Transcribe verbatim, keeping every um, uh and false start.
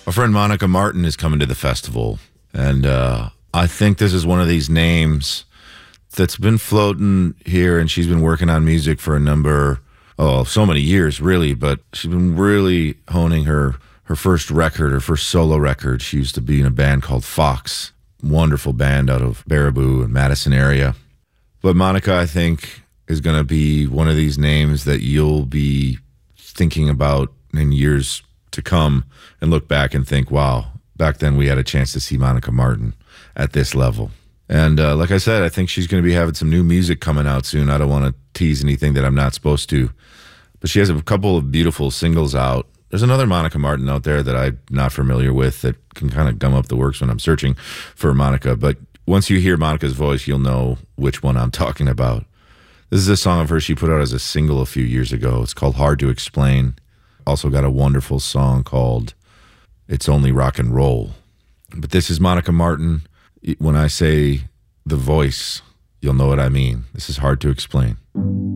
Our friend Monica Martin is coming to the festival, and uh, I think this is one of these names that's been floating here, and she's been working on music for a number, oh, so many years, really, but she's been really honing her, her first record, her first solo record. She used to be in a band called Fox, wonderful band out of Baraboo and Madison area. But Monica, I think, is going to be one of these names that you'll be thinking about in years to come and look back and think, wow, back then we had a chance to see Monica Martin at this level. And uh, like I said, I think she's going to be having some new music coming out soon. I don't want to tease anything that I'm not supposed to. But she has a couple of beautiful singles out. There's another Monica Martin out there that I'm not familiar with that can kind of gum up the works when I'm searching for Monica. But once you hear Monica's voice, you'll know which one I'm talking about. This is a song of hers she put out as a single a few years ago. It's called Hard to Explain. Also got a wonderful song called It's Only Rock and Roll. But this is Monica Martin. When I say the voice, you'll know what I mean. This is Hard to Explain.